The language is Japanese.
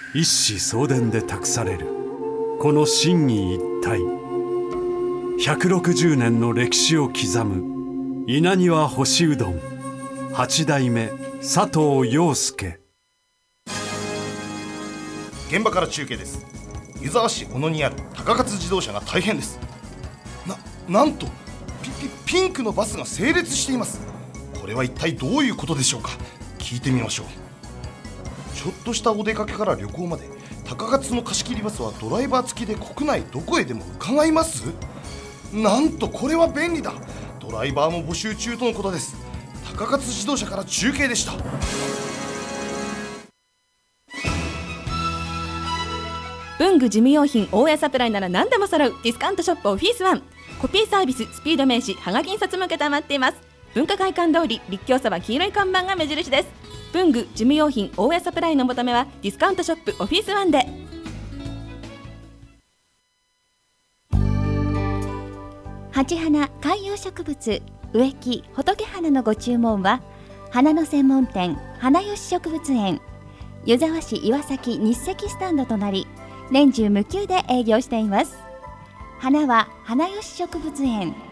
一子相伝で託されるこの心技一体、160年の歴史を刻む稲庭干しうどん8代目佐藤陽介。 現場から中継です。湯沢市小野にある高勝自動車が大変です。なんとピンクのバスが整列しています。これは一体どういうことでしょうか。聞いてみましょう。ちょっとしたお出かけから旅行まで、高勝の貸し切りバスはドライバー付きで国内どこへでも伺います。なんとこれは便利だ。ドライバーも募集中とのことです。高勝自動車から中継でした。 文具事務用品大家サプライなら何でも揃うディスカウントショップオフィスワン。コピーサービス、スピード名刺、はがき印刷も受けたまっています。文化会館通り立教そば黄色い看板が目印です。文具事務用品大家サプライの求めはディスカウントショップオフィスワンで。 鉢花観葉植物植木仏花のご注文は花の専門店花よし植物園、湯沢市岩崎日赤スタンドとなり、年中無休で営業しています。花は花よし植物園。